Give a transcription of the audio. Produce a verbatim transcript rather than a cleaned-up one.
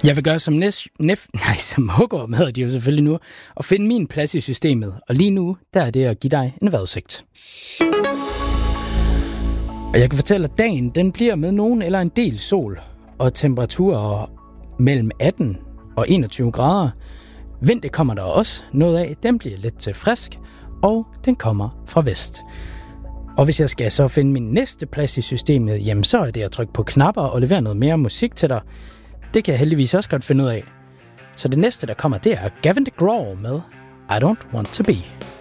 Jeg vil gøre som næs, nef, nej, som hugger med de jo selvfølgelig nu, og finde min plads i systemet. Og lige nu, der er det at give dig en vejrudsigt. Og jeg kan fortælle, at dagen den bliver med nogen eller en del sol, og temperaturer mellem atten og enogtyve grader. Vind det kommer der også noget af, den bliver lidt til frisk, og den kommer fra vest. Og hvis jeg skal så finde min næste plads i systemet, jamen så er det at trykke på knapper og levere noget mere musik til dig. Det kan jeg heldigvis også godt finde ud af. Så det næste, der kommer, det er Gavin DeGraw med I Don't Want To Be.